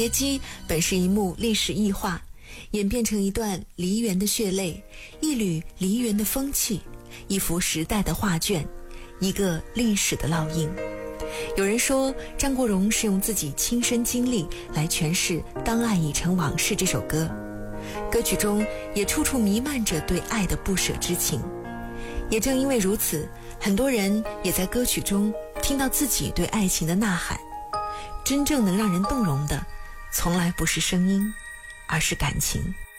劫机本是一幕历史异画，演变成一段梨园的血泪，一缕梨园的风气，一幅时代的画卷，一个历史的烙印。有人说张国荣是用自己亲身经历来诠释《当爱已成往事》这首歌，歌曲中也处处弥漫着对爱的不舍之情。也正因为如此，很多人也在歌曲中听到自己对爱情的呐喊。真正能让人动容的，从来不是声音，而是感情。